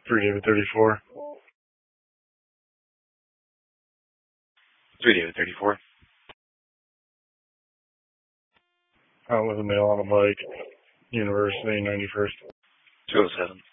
3 David 34. 3 David 34. Out with a male on a bike. University, 91st. 207.